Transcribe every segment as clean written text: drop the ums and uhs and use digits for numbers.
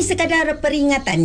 sekadar peringatan.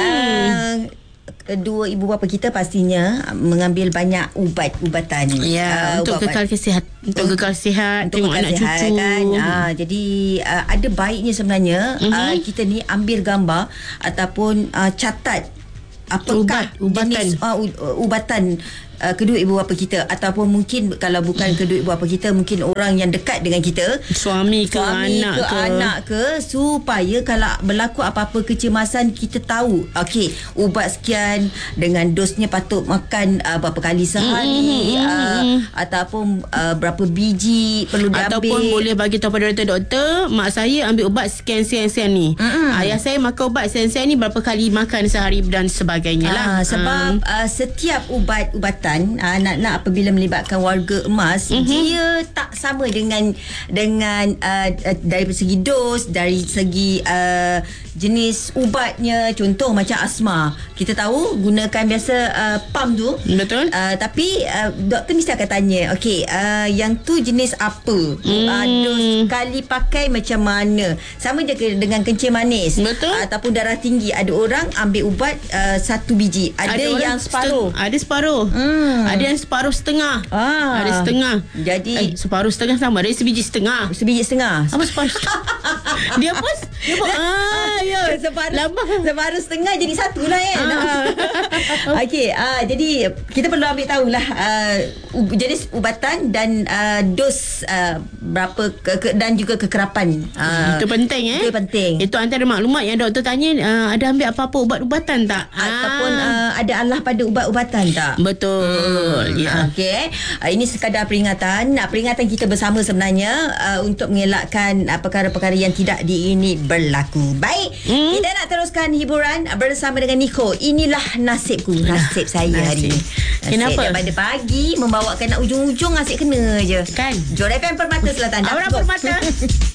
Dua ibu bapa kita pastinya mengambil banyak ubatan. Untuk kekal sihat, untuk tengok anak cucu kan. Jadi ada baiknya sebenarnya kita ni ambil gambar ataupun catat apakah jenis ubatan kedua ibu bapa kita, ataupun mungkin kalau bukan kedua ibu bapa kita, mungkin orang yang dekat dengan kita, suami ke anak ke, supaya kalau berlaku apa-apa kecemasan kita tahu okey, ubat sekian dengan dosnya patut makan berapa kali sehari, ataupun berapa biji perlu diambil, ataupun boleh bagi tahu pada doktor, mak saya ambil ubat sekian ni, ayah saya makan ubat sekian ni berapa kali makan sehari dan sebagainya lah. Sebab setiap ubatan nak apabila melibatkan warga emas, dia tak sama dengan dari segi dos, dari segi jenis ubatnya. Contoh macam asma, kita tahu gunakan biasa pump tu, betul, tapi doktor mesti akan tanya, okey, yang tu jenis apa, dos kali pakai macam mana, sama je dengan kencing manis, betul, ataupun darah tinggi. Ada orang ambil ubat 1 biji, ada yang separuh, ada separuh, ada yang separuh setengah, ada setengah. Jadi separuh setengah sama, ada sebiji setengah, sama separuh dia pun separuh setengah jadi satu lah kan. Okey, jadi kita perlu ambil tahulah jenis ubatan dan dos berapa dan juga kekerapan. Itu penting. Itu penting. Itu antara maklumat yang doktor tanya, ada ambil apa-apa ubat-ubatan tak, ataupun ada Allah pada ubat-ubatan tak. Betul. Okey, ini sekadar peringatan kita bersama sebenarnya, untuk mengelakkan perkara-perkara yang tidak diingini berlaku. Baik, kita nak teruskan hiburan bersama dengan Nico. Inilah nasibku, nasib saya hari ini. Kenapa? Daripada pagi membawakan nak ujung-ujung asyik kena je kan. Johor FM Permata Selatan. Permata